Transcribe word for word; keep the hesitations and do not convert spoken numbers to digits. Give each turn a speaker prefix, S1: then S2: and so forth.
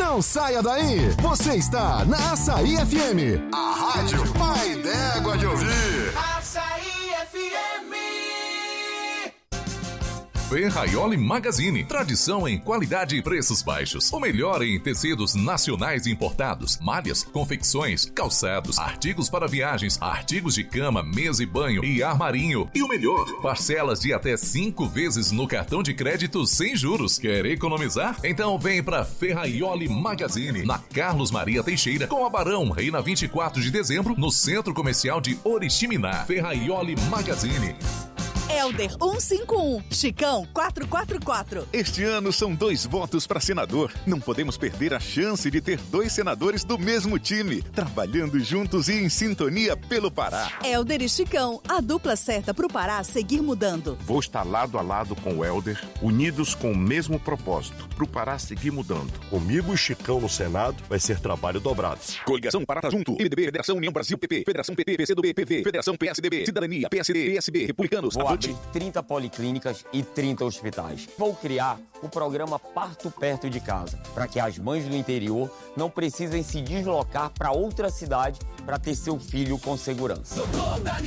S1: Não saia daí. Você está na Açaí F M, a rádio pai d'égua de ouvir.
S2: Açaí F M.
S3: Ferraioli Magazine, tradição em qualidade e preços baixos. O melhor em tecidos nacionais e importados, malhas, confecções, calçados, artigos para viagens, artigos de cama, mesa e banho e armarinho. E o melhor, parcelas de até cinco vezes no cartão de crédito sem juros. Quer economizar? Então vem para Ferraioli Magazine, na Carlos Maria Teixeira, com a Barão Reina vinte e quatro de dezembro, no Centro Comercial de Oriximiná. Ferraioli Magazine.
S4: Helder cento e cinquenta e um, Chicão quatrocentos e quarenta e quatro.
S5: Este ano são dois votos para senador. Não podemos perder a chance de ter dois senadores do mesmo time, trabalhando juntos e em sintonia pelo Pará.
S4: Helder e Chicão, a dupla certa para o Pará seguir mudando.
S6: Vou estar lado a lado com o Helder, unidos com o mesmo propósito, para o Pará seguir mudando.
S7: Comigo e Chicão no Senado vai ser trabalho dobrado.
S5: Coligação Pará tá junto. M D B, Federação União Brasil, P P, Federação P T, P C do B, P V, Federação P S D B, Cidadania, P S D, P S B, Republicanos.
S8: Vou abrir trinta policlínicas e trinta hospitais. Vou criar o programa Parto Perto de Casa, para que as mães do interior não precisem se deslocar para outra cidade para ter seu filho com segurança.
S2: Doutor Daniel.